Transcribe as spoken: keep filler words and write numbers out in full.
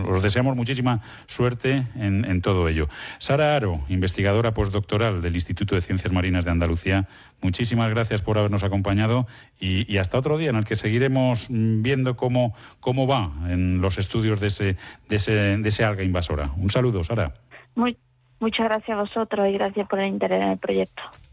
os deseamos muchísima suerte en, en todo ello. Sara Haro, investigadora postdoctoral del Instituto de Ciencias Marinas de Andalucía, muchísimas gracias por habernos acompañado y, y hasta otro día en el que seguiremos viendo cómo, cómo va en los estudios de ese, de ese, de ese alga invasora. Un saludo, Sara. Muy, muchas gracias a vosotros y gracias por el interés en el proyecto.